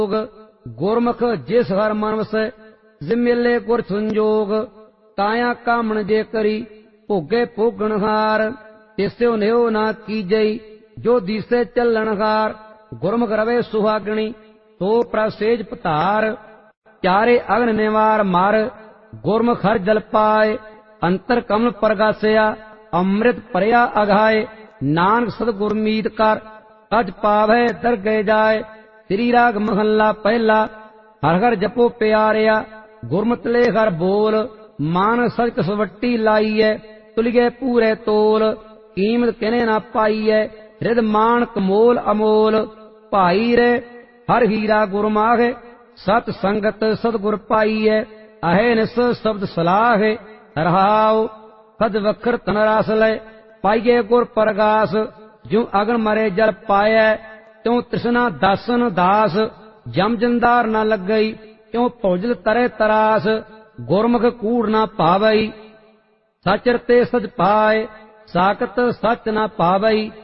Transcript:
गुरमुख जिस हर मन वसै जिमिले गुर संजोग काया कामण जे करी भोगे भोगण हार तिस्यो नेहो ना कीजई जो दिसे चलन हार गुरमुख रवे सुहागणी तो प्रसेज पतार चारे अग्न निवार मार गुरमुख हर जल पाए अंतर कमल प्रगासिया अमृत परया अघाए नानक सतगुर मीत कर अज पावै दरगे जाए। श्री राग महला पहला। हर हर जपो प्यारिया गुरमत ले हर बोल मान सच सवट्टी लाइए तुलिए पूरे तोल कीमत कहने ना पाइए हृद मान कमोल अमोल भाई रे हर हीरा गुरमाह सत संगत सतगुर पाइए अहे निस शब्द सलाह रहाओ कद वखर तन रस ले पाइए गुर प्रगास जो अगन मरे जल पाए त्यों तृष्णा दासन दास जम जंदार न लग गई त्यों भोजल तरे तरास गुरमुख कूड़ न पावई सच रते सच पाए साकत सच न पावई